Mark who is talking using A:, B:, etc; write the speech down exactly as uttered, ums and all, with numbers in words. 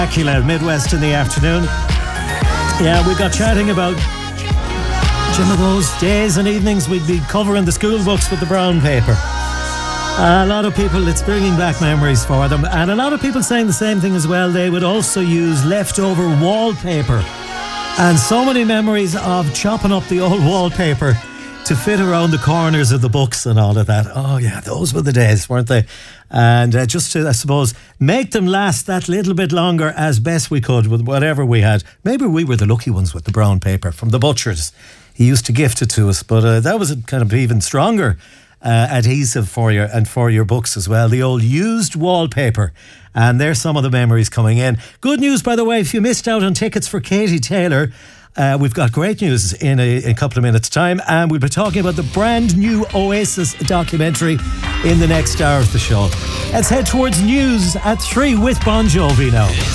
A: Dracula, Midwest in the afternoon. Yeah, we got chatting about some of those days and evenings we'd be covering the school books with the brown paper. A lot of people, it's bringing back memories for them, and a lot of people saying the same thing as well. They would also use leftover wallpaper, and so many memories of chopping up the old wallpaper to fit around the corners of the books and all of that. Oh yeah, those were the days, weren't they? And uh, just to, I suppose, make them last that little bit longer as best we could with whatever we had. Maybe we were the lucky ones with the brown paper from the butchers. He used to gift it to us, but uh, that was a kind of even stronger uh, adhesive for your and for your books as well. The old used wallpaper. And there's some of the memories coming in. Good news, by the way, if you missed out on tickets for Katie Taylor, Uh, we've got great news in a, in a couple of minutes' time, and we'll be talking about the brand new Oasis documentary in the next hour of the show. Let's head towards news at three with Bon Jovi now.